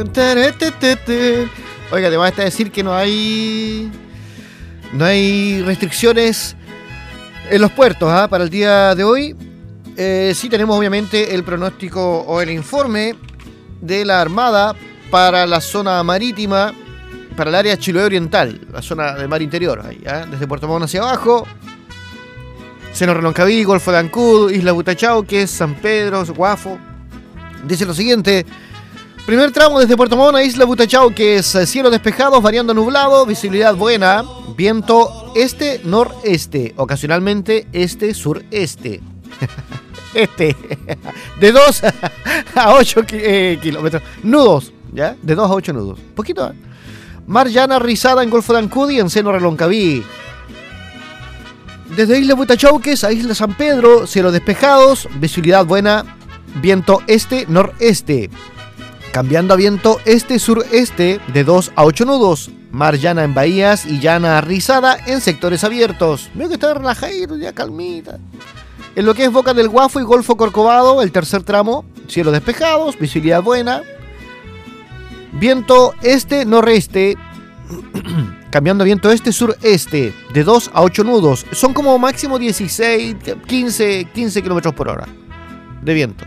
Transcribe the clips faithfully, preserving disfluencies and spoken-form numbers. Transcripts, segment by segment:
Oiga, te vas a decir que no hay no hay restricciones en los puertos ¿eh? Para el día de hoy. Eh, sí tenemos obviamente el pronóstico o el informe de la Armada para la zona marítima, para el área Chiloé Oriental, la zona del mar interior, ahí, ¿eh? Desde Puerto Montt hacia abajo, Seno Reloncaví, Golfo de Ancud, Isla Butachauques, San Pedro, Guafo. Dice lo siguiente: primer tramo desde Puerto Montt a Isla Butachauques, cielos despejados, variando nublado, visibilidad buena, viento este-noreste, ocasionalmente este-sureste. Este, de dos a ocho eh, kilómetros, nudos, ¿ya? De dos a ocho nudos, poquito, ¿eh? Mar llana rizada en Golfo de Ancud y en Seno Reloncaví. Desde Isla Butachauques a Isla San Pedro, cielos despejados, visibilidad buena, viento este-noreste, cambiando a viento este-sureste de dos a ocho nudos. Mar llana en bahías y llana rizada en sectores abiertos. Veo que está relajado, ya calmita. En lo que es Boca del Guafo y Golfo Corcovado, el tercer tramo, cielos despejados, visibilidad buena, viento este-noreste, cambiando a viento este-sureste, de dos a ocho nudos. Son como máximo dieciséis, quince, quince kilómetros por hora de viento.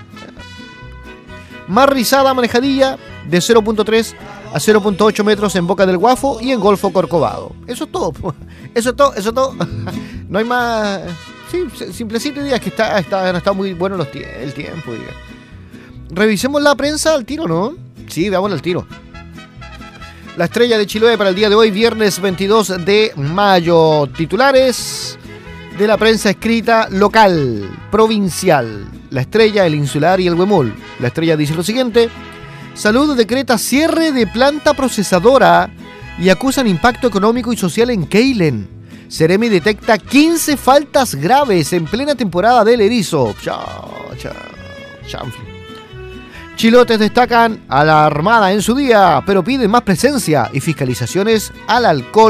Mar rizada manejadilla de cero punto tres a cero punto ocho metros en Boca del Guafo y en Golfo Corcovado. Eso es todo. Eso es todo, eso es todo. No hay más. Sí, simplecito, diga que está, está, está muy bueno los tie- el tiempo. Diga. Revisemos la prensa al tiro, ¿no? Sí, veámosla al tiro. La Estrella de Chiloé para el día de hoy, viernes veintidós de mayo. Titulares de la prensa escrita local, provincial. La Estrella, el Insular y el Huemul. La Estrella dice lo siguiente: Salud decreta cierre de planta procesadora y acusan impacto económico y social en Keilen. Ceremi detecta quince faltas graves en plena temporada del erizo. Chao, chao, chanfle. Chilotes destacan a la Armada en su día, pero piden más presencia y fiscalizaciones al alcohol.